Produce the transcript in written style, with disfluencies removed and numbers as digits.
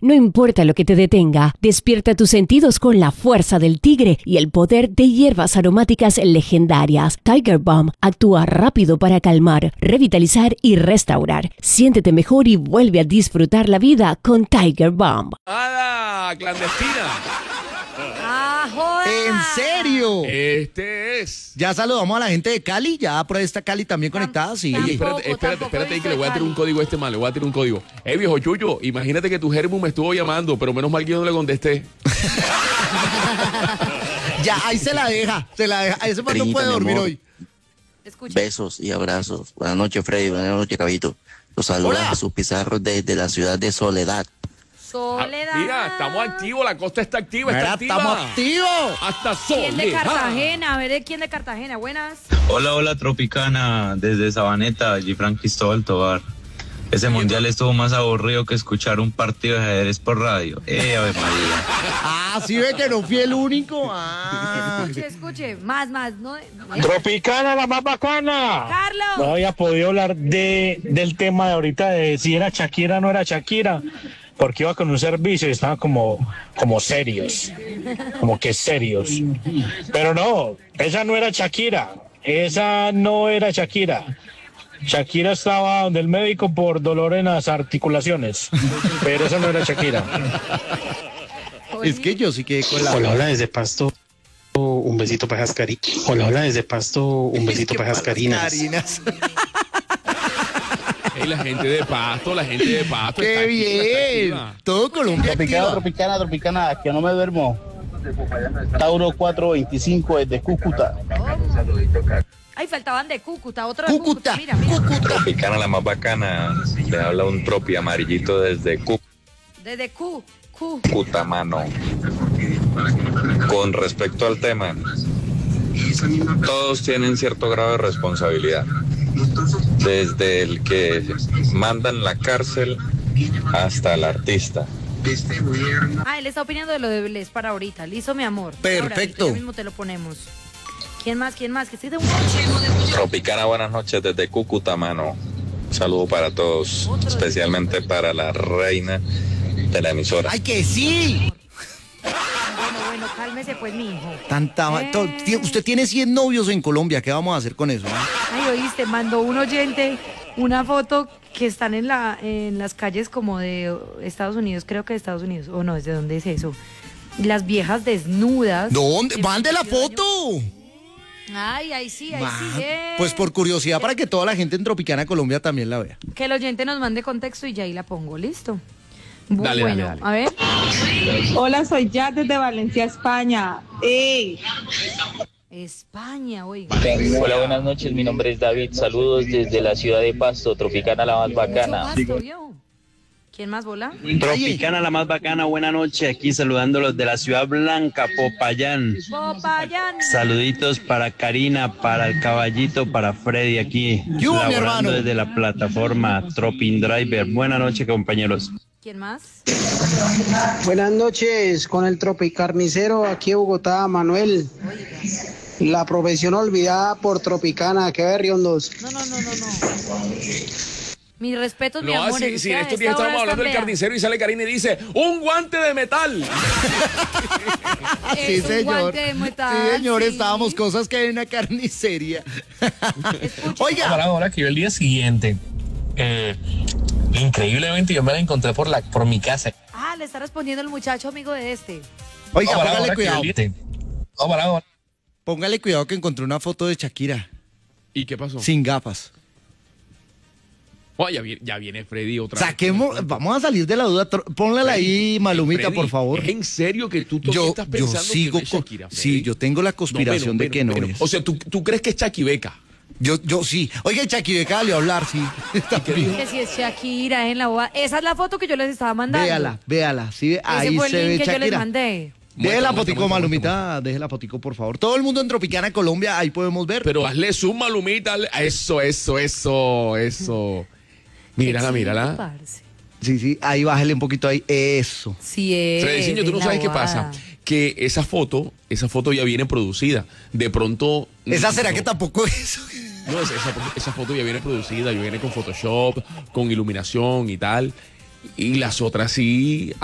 No importa lo que te detenga, despierta tus sentidos con la fuerza del tigre y el poder de hierbas aromáticas legendarias. Tiger Balm actúa rápido para calmar, revitalizar y restaurar. Siéntete mejor y vuelve a disfrutar la vida con Tiger Balm. ¡Nada! ¡Clandestina! ¡Ah, joda! ¿En serio? Este es. Ya saludamos a la gente de Cali, ya por ahí está Cali también conectada, sí. Ey, Tampoco espérate ahí que le voy a tirar Cali. un código a este man, le voy a tirar un código. Viejo Chucho, imagínate que tu germu me estuvo llamando, pero menos mal que yo no le contesté. Ya, ahí se la deja. Ese man no puede dormir hoy. Escucha. Besos y abrazos. Buenas noches, Freddy. Buenas noches, Cabito. Los saluda Hola. Jesús Pizarro desde la ciudad de Soledad. Soledad. Mira, estamos activos, la costa está activa, está Mira, activa. estamos activos. Hasta ¿Quién de Soledad. Cartagena? A ver, ¿quién de Cartagena? Buenas. Hola, hola Tropicana, desde Sabaneta, Gifran Cristóbal Tobar. Ese mundial estuvo más aburrido que escuchar un partido de ajedrez por radio. Ave María. Ah, sí ve que no fui el único. Ah. Escuche. Más. No, Tropicana, la más bacana. Carlos. No había podido hablar del tema de ahorita de si era Shakira o no era Shakira, porque iba con un servicio y estaban como serios, como que serios. Pero no, esa no era Shakira, Shakira estaba donde el médico por dolor en las articulaciones, pero esa no era Shakira. Es que yo sí quedé con la... Hola, desde Pasto. Un besito para Jascari. Hola, desde Pasto. Un besito para Jascarinas. Carinas. Ey, la gente de Pasto está ¡Qué activa, bien! está activa. Todo Colombia activa. Tropicana, que no me duermo. Tauro 425 desde Cúcuta. Ay, faltaban de Cúcuta, otro de Cúcuta, Mira. Cúcuta. Tropicana, la más bacana. Le habla un tropi amarillito desde Desde Q. Cúcuta, mano. Con respecto al tema, todos tienen cierto grado de responsabilidad. Desde el que manda en la cárcel hasta el artista. Ah, él está opinando de lo de Bless para ahorita. Listo, mi amor. Perfecto. Ahora, ya mismo te lo ponemos. ¿Quién más? Que estoy de un... Tropicana, buenas noches desde Cúcuta, mano. Un saludo para todos, especialmente para la reina de la emisora. ¡Ay, que sí! Bueno, cálmese pues, mi hijo. Usted tiene 100 novios en Colombia, ¿qué vamos a hacer con eso? Ay, oíste, mandó un oyente una foto que están en las calles como de Estados Unidos, creo que de Estados Unidos, o no, ¿desde dónde es eso? Las viejas desnudas. ¿Dónde? ¡Mande la foto! Ay, ahí sí. Pues por curiosidad, para que toda la gente en Tropicana Colombia también la vea. Que el oyente nos mande contexto y ya ahí la pongo, listo. Dale, Bueno, dale. a ver. Hola, soy Jad desde Valencia, España. ¡Ey! España, oiga. Hola, buenas noches. Mi nombre es David. Saludos desde la ciudad de Pasto. Tropicana, la más bacana. Mucho pasto, ¿vio? ¿Quién más, Bola? Tropicana, la más bacana. Buenas noches. Aquí saludándolos de la ciudad blanca, Popayán. Popayán. Saluditos para Karina, para el caballito, para Freddy aquí. ¿Qué hubo, mi hermano? Laborando desde la plataforma Tropin Driver. Buenas noches, compañeros. ¿Quién más? Buenas noches, con el Tropicarnicero aquí en Bogotá, Manuel. La profesión olvidada por Tropicana, que berriondos. No. Mis respetos, mi No, amor. sí, estos días estábamos hablando del carnicero y sale Karina y dice, ¡un guante de metal! Sí, señor. Sí, señor, estábamos cosas que hay en una carnicería. Oiga. Ahora que yo el día siguiente, increíblemente yo me la encontré por mi casa. Ah, le está respondiendo el muchacho amigo de este. Oiga, póngale cuidado. Ahora. Póngale cuidado que encontré una foto de Shakira ¿Y qué pasó? sin gafas. Oh, ya viene Freddy otra vez. Vamos a salir de la duda. Póngala ahí, Malumita, Freddy, por favor. ¿Es en serio que tú Yo estás pensando sigo que no es Shakira, Freddy? sí, yo tengo la conspiración de que no es. O sea, ¿tú crees que es Chaquibeca? Yo sí. Oiga, Chaquibeca salió a hablar, sí. Está bien. Que si es Shakira en la boda. Esa es la foto que yo les estaba mandando. Véala. Sí, ahí Ese fue el se ve link que yo les Shakira. mandé. Deje la fotico, Muestra. Malumita, deje la fotico, por favor. Todo el mundo en Tropicana, Colombia, ahí podemos ver. Pero hazle zoom, Malumita. Eso. Mírala. Parce. Sí, ahí bájale un poquito ahí. Eso. Sí es. Frediciño, tú no sabes qué pasa. Que esa foto ya viene producida. De pronto. ¿Esa será que tampoco es? No, esa foto ya viene producida, ya viene con Photoshop, con iluminación y tal. Y las otras sí.